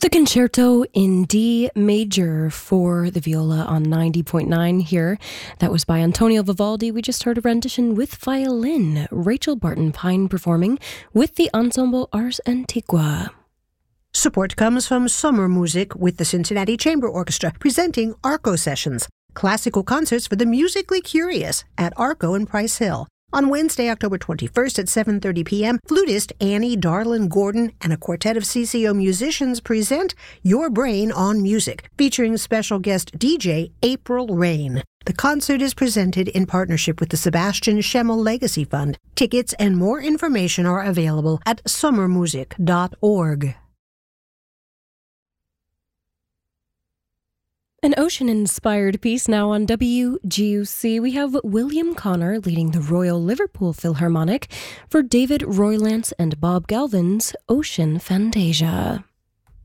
The Concerto in D major for the viola on 90.9 here. That was by Antonio Vivaldi. We just heard a rendition with violin. Rachel Barton Pine performing with the Ensemble Ars Antiqua. Support comes from Summer Music with the Cincinnati Chamber Orchestra presenting Arco Sessions, classical concerts for the musically curious at Arco in Price Hill. On Wednesday, October 21st at 7:30 p.m., flutist Annie Darlin Gordon and a quartet of CCO musicians present Your Brain on Music, featuring special guest DJ April Rain. The concert is presented in partnership with the Sebastian Schemmel Legacy Fund. Tickets and more information are available at summermusic.org. An ocean-inspired piece now on WGUC. We have William Connor leading the Royal Liverpool Philharmonic for David Roylance and Bob Galvin's Ocean Fantasia.